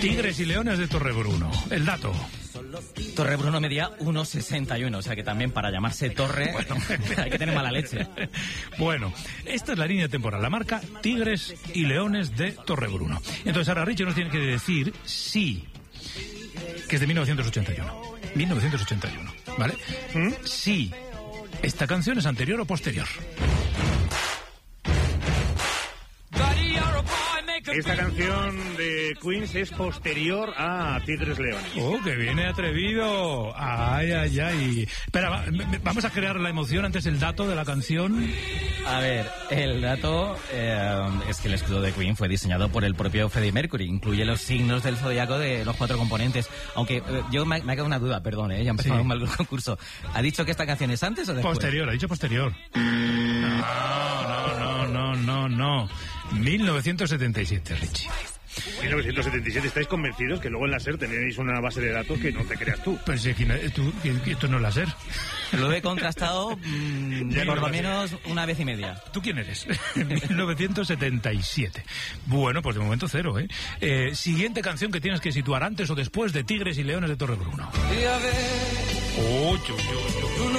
Tigres y Leones de Torrebruno. El dato. Torrebruno medía 1,61, o sea que también para llamarse Torre hay que tener mala leche. Bueno, esta es la línea temporal, la marca Tigres y Leones de Torrebruno. Entonces ahora Richie nos tiene que decir sí, que es de 1981. 1981, ¿vale? Sí, esta canción es anterior o posterior. Esta canción de Queens es posterior a Tigres Leones. ¡Oh, que viene atrevido! ¡Ay, ay, ay! Espera, vamos a crear la emoción antes el dato de la canción. A ver, el dato es que el escudo de Queen fue diseñado por el propio Freddie Mercury. Incluye los signos del zodiaco de los 4 componentes. Aunque me ha quedado una duda, perdón, ya empezamos mal el concurso. ¿Ha dicho que esta canción es antes o después? Posterior, ha dicho posterior. No. 1977, Richie. 1977, ¿estáis convencidos que luego en la SER tenéis una base de datos que no te creas tú? Pero si esto no es la SER. Lo he contrastado por lo menos una vez y media. ¿Tú quién eres? 1977. Bueno, pues de momento 0, ¿eh? Siguiente canción que tienes que situar antes o después de Tigres y Leones de Torrebruno.